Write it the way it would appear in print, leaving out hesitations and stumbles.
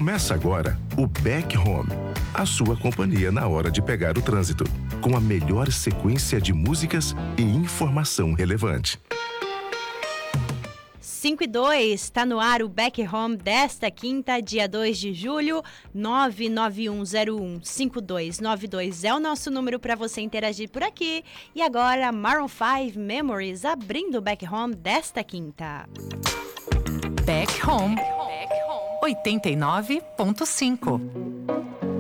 Começa agora o Back Home, a sua companhia na hora de pegar o trânsito, com a melhor sequência de músicas e informação relevante. 5 e 2, está no ar o Back Home desta quinta, dia 2 de julho. 991015292 é o nosso número para você interagir por aqui. E agora, Maroon 5 Memories, abrindo o Back Home desta quinta. Back Home 89.5.